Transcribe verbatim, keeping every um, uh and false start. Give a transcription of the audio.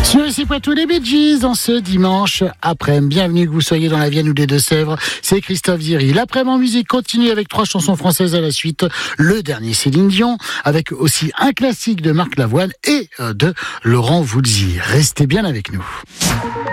Sur ici Poitou, les Bee Gees, en ce dimanche après-midi. Bienvenue que vous soyez dans la Vienne ou des Deux-Sèvres. C'est Christophe Ziri. L'après-midi en musique continue avec trois chansons françaises à la suite. Le dernier Céline Dion, avec aussi un classique de Marc Lavoine et de Laurent Voulzy. Restez bien avec nous.